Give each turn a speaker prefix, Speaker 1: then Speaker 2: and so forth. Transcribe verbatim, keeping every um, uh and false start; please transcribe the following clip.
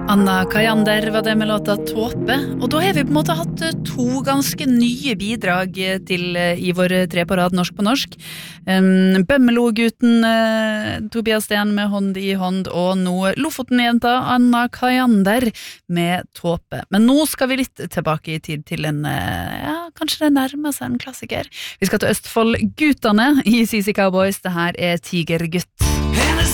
Speaker 1: Anna Kajander var det med låta Tåpe, og da har vi på en måte hatt to ganske nye bidrag til i vår tre på rad norsk på norsk. Um, Bømmelo-gutten uh, Tobias Sten med Hånd i hånd, og nå Lofoten-jenta Anna Kajander med Tåpe. Men nå skal vi litt tilbake i tid til en, uh, ja, kanskje det nærmer seg en klassiker. Vi skal til Østfold Guttane i C C Cowboys, det her er Tigergutt.
Speaker 2: Hennes